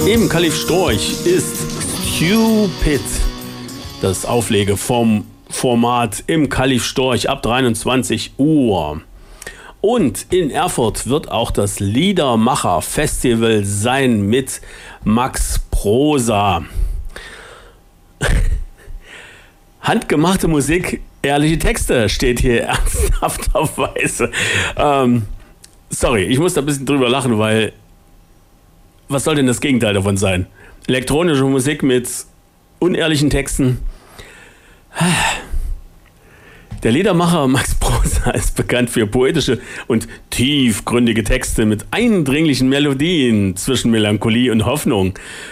Im Kalif Storch ist Stupid das Auflegeformat im Kalif Storch ab 23 Uhr. Und in Erfurt wird auch das Liedermacher Festival sein mit Max Prosa. Handgemachte Musik, ehrliche Texte steht hier ernsthafterweise. Sorry, ich muss da ein bisschen drüber lachen, weil was soll denn das Gegenteil davon sein? Elektronische Musik mit unehrlichen Texten. Der Liedermacher Max Prosa ist bekannt für poetische und tiefgründige Texte mit eindringlichen Melodien zwischen Melancholie und Hoffnung.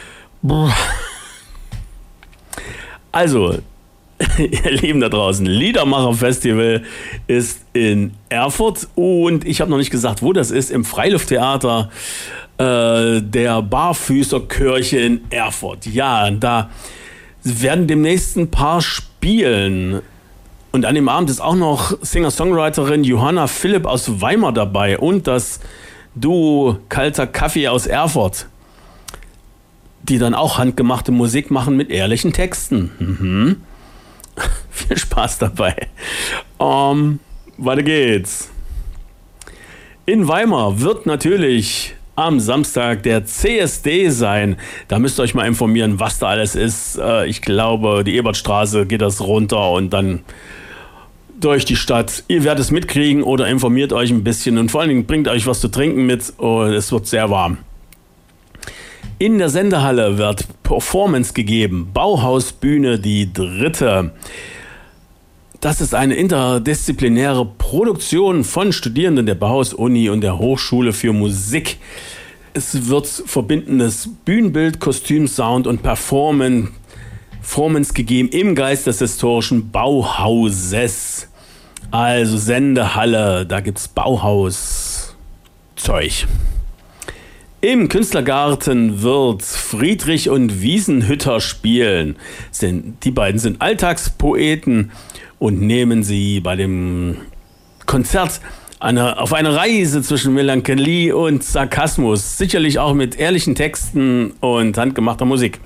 Also, ihr Lieben da draußen, Liedermacher Festival ist in Erfurt und ich habe noch nicht gesagt, wo das ist, im Freilufttheater der Barfüßerkirche in Erfurt. Ja, da werden demnächst ein paar spielen. Und an dem Abend ist auch noch Singer-Songwriterin Johanna Philipp aus Weimar dabei und das Duo Kalter Kaffee aus Erfurt, die dann auch handgemachte Musik machen mit ehrlichen Texten. Viel Spaß dabei. Weiter geht's. In Weimar wird natürlich am Samstag der CSD sein. Da müsst ihr euch mal informieren, was da alles ist. Ich glaube, die Ebertstraße geht das runter und dann durch die Stadt. Ihr werdet es mitkriegen oder informiert euch ein bisschen und vor allen Dingen bringt euch was zu trinken mit. Und es wird sehr warm. In der Sendehalle wird Performance gegeben. Bauhausbühne, die dritte. Das ist eine interdisziplinäre Produktion von Studierenden der Bauhaus-Uni und der Hochschule für Musik. Es wird verbindendes Bühnenbild, Kostüm, Sound und Performance gegeben im Geist des historischen Bauhauses. Also Sendehalle, da gibt's Bauhaus-Zeug. Im Künstlergarten wird Friedrich und Wiesenhütter spielen. Die beiden sind Alltagspoeten und nehmen sie bei dem Konzert auf eine Reise zwischen Melancholie und Sarkasmus. Sicherlich auch mit ehrlichen Texten und handgemachter Musik.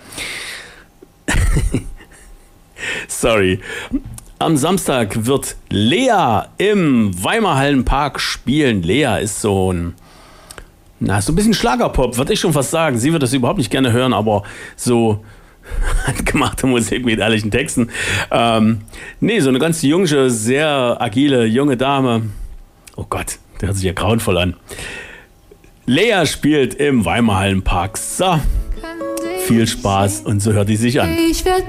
Sorry. Am Samstag wird Lea im Weimarhallenpark spielen. Lea ist so ein bisschen Schlagerpop, würde ich schon fast sagen. Sie wird das überhaupt nicht gerne hören, aber so handgemachte Musik mit ehrlichen Texten. So eine ganz junge, sehr agile, junge Dame. Oh Gott, der hört sich ja grauenvoll an. Lea spielt im Weimarhallenpark. So, viel Spaß und so hört die sich an. Ich werd